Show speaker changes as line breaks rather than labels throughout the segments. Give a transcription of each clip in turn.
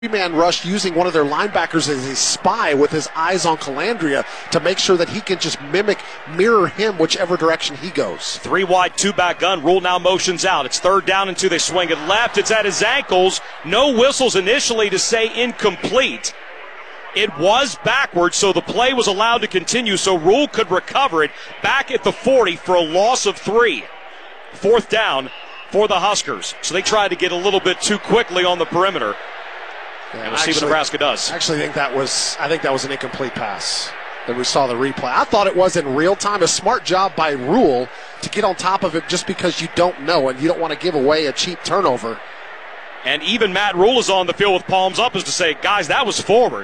three-man rush using one of their linebackers as a spy with his eyes on Calandria to make sure that he can just mirror him whichever direction he goes.
3 wide, 2-back gun. Rule now motions out. It's 3rd down and 2. They swing it left. It's at his ankles. No whistles initially to say incomplete. It was backwards, so the play was allowed to continue, so Rule could recover it back at the 40 for a loss of 3. 4th down for the Huskers. So they tried to get a little bit too quickly on the perimeter. And we'll see what Nebraska does.
I think that was an incomplete pass that we saw the replay. I thought it was in real time. A smart job by Rule to get on top of it just because you don't know and you don't want to give away a cheap turnover.
And even Matt Rule is on the field with palms up as to say, guys, that was forward.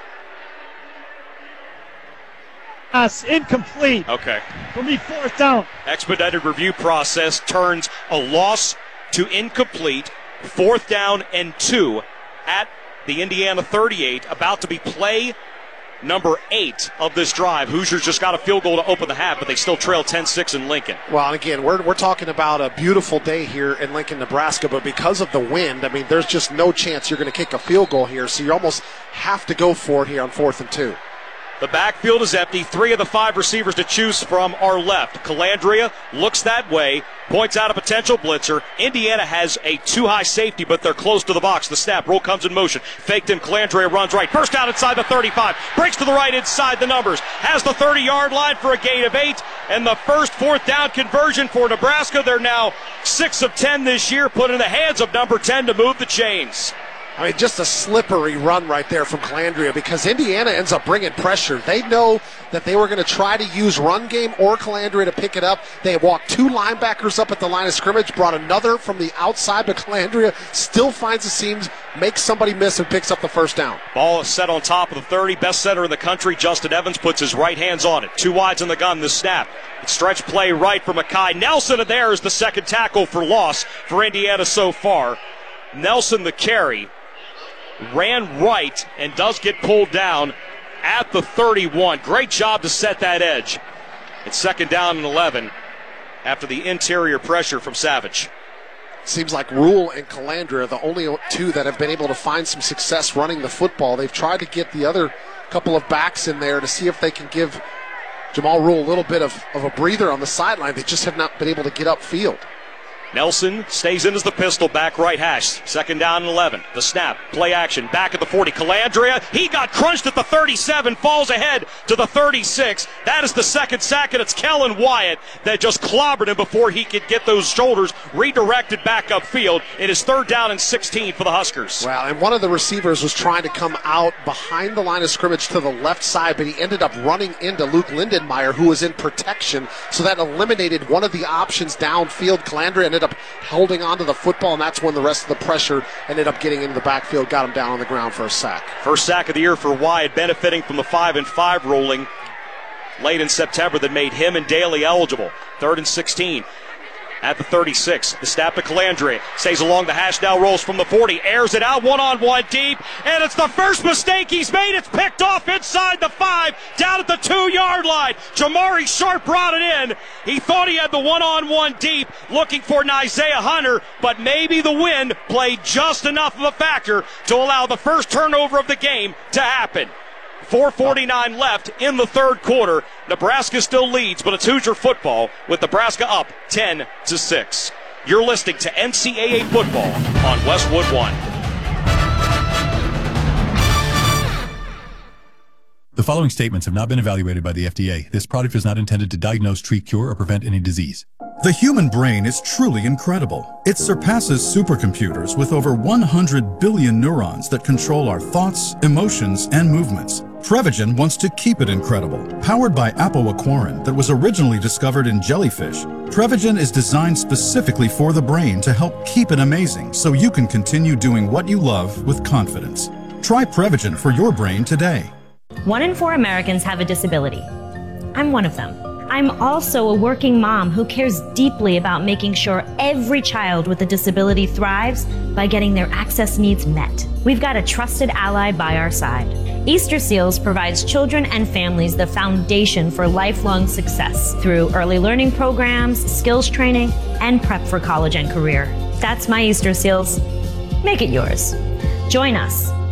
Pass incomplete.
Okay.
For me, 4th down.
Expedited review process turns a loss to incomplete. 4th down and 2 at the Indiana 38, about to be play number 8 of this drive. Hoosiers just got a field goal to open the half, but they still trail 10-6 in Lincoln.
Well, and again, we're talking about a beautiful day here in Lincoln, Nebraska, but because of the wind, I mean, there's just no chance you're going to kick a field goal here, so you almost have to go for it here on 4th and 2.
The backfield is empty. 3 of the 5 receivers to choose from are left. Calandria looks that way, points out a potential blitzer. Indiana has a too-high safety, but they're close to the box. The snap, Rule comes in motion. Faked him, Calandria runs right. First down inside the 35. Breaks to the right inside the numbers. Has the 30-yard line for a gain of 8. And the first 4th down conversion for Nebraska. They're now 6 of 10 this year, put in the hands of number 10 to move the chains.
I mean, just a slippery run right there from Calandria because Indiana ends up bringing pressure. They know that they were going to try to use run game or Calandria to pick it up. They walked 2 linebackers up at the line of scrimmage, brought another from the outside, but Calandria still finds the seams, makes somebody miss, and picks up the first down.
Ball is set on top of the 30. Best center in the country, Justin Evans, puts his right hands on it. 2 wides in the gun, the snap. Stretch play right for Mackay. Nelson there is the second tackle for loss for Indiana so far. Nelson the carry. Ran right and does get pulled down at the 31. Great job to set that edge. It's 2nd down and 11 after the interior pressure from Savage.
Seems like Rule and Calandria are the only 2 that have been able to find some success running the football. They've tried to get the other couple of backs in there to see if they can give Jamal Rule a little bit of a breather on the sideline. They just have not been able to get upfield.
Nelson stays in as the pistol, back right hash. 2nd down and 11. The snap, play action, back at the 40. Calandria, he got crunched at the 37, falls ahead to the 36. That is the 2nd sack, and it's Kellen Wyatt that just clobbered him before he could get those shoulders redirected back upfield. It is 3rd down and 16 for the Huskers.
Wow, and one of the receivers was trying to come out behind the line of scrimmage to the left side, but he ended up running into Luke Lindenmeyer, who was in protection, so that eliminated one of the options downfield. Calandria ended up holding onto the football, and that's when the rest of the pressure ended up getting into the backfield, got him down on the ground for a sack.
First sack of the year for Wyatt, benefiting from the 5-5 ruling late in September that made him and Daly eligible. 3rd and 16 at the 36. The snap to Calandria. Stays along the hash, now rolls from the 40. Airs it out, one-on-one deep. And it's the first mistake he's made. It's picked off inside the 5, down at the 2-yard line. Jamari Sharp brought it in. He thought he had the one-on-one deep, looking for Isaiah Hunter, but maybe the wind played just enough of a factor to allow the first turnover of the game to happen. 4:49 left in the 3rd quarter. Nebraska still leads, but it's Hoosier football with Nebraska up 10-6. You're listening to NCAA football on Westwood One.
The following statements have not been evaluated by the FDA. This product is not intended to diagnose, treat, cure, or prevent any disease.
The human brain is truly incredible. It surpasses supercomputers with over 100 billion neurons that control our thoughts, emotions, and movements. Prevagen wants to keep it incredible. Powered by apoaquarin that was originally discovered in jellyfish, Prevagen is designed specifically for the brain to help keep it amazing so you can continue doing what you love with confidence. Try Prevagen for your brain today.
1 in 4 Americans have a disability. I'm one of them. I'm also a working mom who cares deeply about making sure every child with a disability thrives by getting their access needs met. We've got a trusted ally by our side. Easter Seals provides children and families the foundation for lifelong success through early learning programs, skills training, and prep for college and career. That's my Easter Seals. Make it yours. Join us.